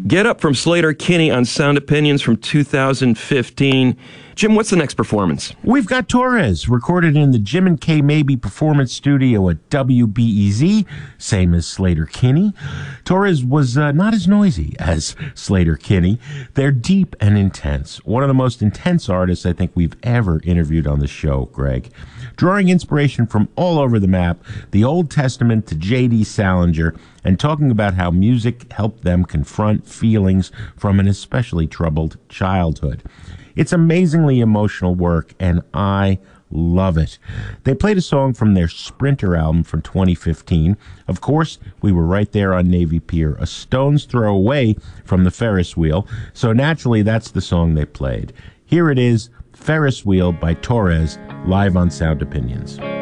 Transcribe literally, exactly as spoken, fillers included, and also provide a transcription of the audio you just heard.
Get Up from Sleater-Kinney on Sound Opinions from two thousand fifteen. Jim, what's the next performance? We've got Torres, recorded in the Jim and Kay Mabie Performance Studio at W B E Z, same as Sleater-Kinney. Torres was uh, not as noisy as Sleater-Kinney. They're deep and intense. One of the most intense artists I think we've ever interviewed on the show, Greg. Drawing inspiration from all over the map, the Old Testament to J D. Salinger, and talking about how music helped them confront feelings from an especially troubled childhood. It's amazingly emotional work, and I love it. They played a song from their Sprinter album from twenty fifteen. Of course, we were right there on Navy Pier, a stone's throw away from the Ferris wheel, so naturally that's the song they played. Here it is, Ferris Wheel by Torres, live on Sound Opinions.